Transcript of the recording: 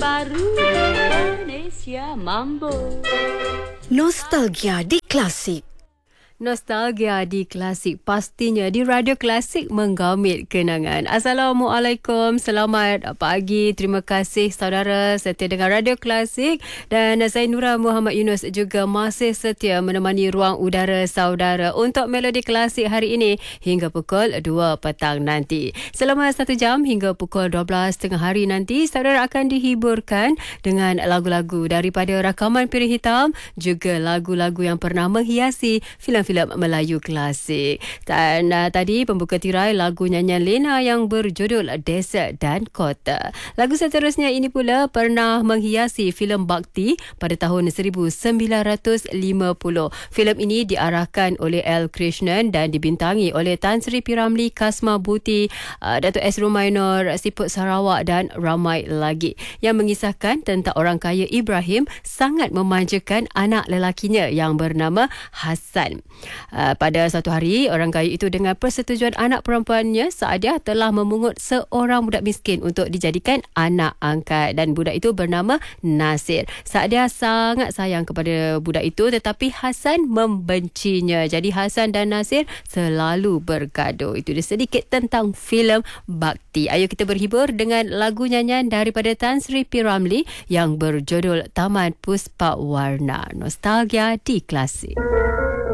baru Indonesia Mambo. Nostalgia di Klasik. Nostalgia di Klasik, pastinya di Radio Klasik menggamit kenangan. Assalamualaikum, selamat pagi. Terima kasih saudara setia dengan Radio Klasik. Dan saya Nura Muhammad Yunus juga masih setia menemani ruang udara saudara untuk Melodi Klasik hari ini hingga pukul 2 petang nanti. Selama 1 jam hingga pukul 12 tengah hari nanti, saudara akan dihiburkan dengan lagu-lagu daripada rakaman Piring Hitam, juga lagu-lagu yang pernah menghiasi filem Melayu klasik. Dan tadi pembuka tirai lagu nyanyian Lena yang berjudul Desa dan Kota. Lagu seterusnya ini pula pernah menghiasi filem Bakti pada tahun 1950. Filem ini diarahkan oleh L. Krishnan dan dibintangi oleh Tan Sri P. Ramlee, Kasma Bhuti, Datuk S. Rumainur, Siput Sarawak dan ramai lagi, yang mengisahkan tentang orang kaya Ibrahim sangat memanjakan anak lelakinya yang bernama Hassan. Pada satu hari, orang kaya itu dengan persetujuan anak perempuannya, Saadia telah memungut seorang budak miskin untuk dijadikan anak angkat, dan budak itu bernama Nasir. Saadia sangat sayang kepada budak itu, tetapi Hassan membencinya. Jadi Hassan dan Nasir selalu bergaduh. Itu dia sedikit tentang filem Bakti. Ayo kita berhibur dengan lagu nyanyian daripada Tan Sri P. Ramlee yang berjudul Taman Puspa Warna. Nostalgia di Klasik.